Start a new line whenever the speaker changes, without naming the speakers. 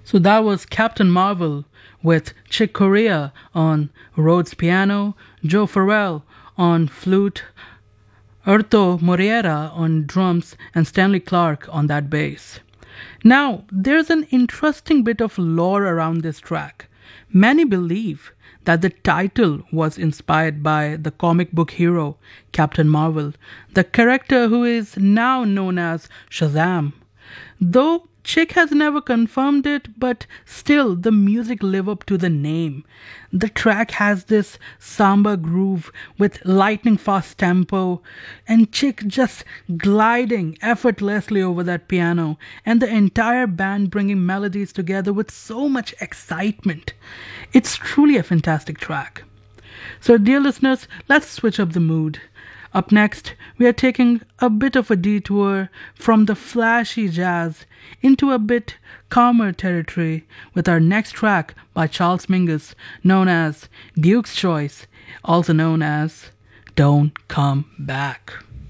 So that was Captain Marvel with Chick Corea on Rhodes piano, Joe Farrell on flute, Erto Moreira on drums, and Stanley Clark on that bass. Now, there's an interesting bit of lore around this track. Many believe that the title was inspired by the comic book hero Captain Marvel, the character who is now known as Shazam. Though Chick has never confirmed it, but still the music live up to the name. The track has this samba groove with lightning fast tempo and Chick just gliding effortlessly over that piano and the entire band bringing melodies together with so much excitement. It's truly a fantastic track. So dear listeners, let's switch up the mood. Up next, we are taking a bit of a detour from the flashy jazz into a bit calmer territory with our next track by Charles Mingus, known as Duke's Choice, also known as Don't Come Back.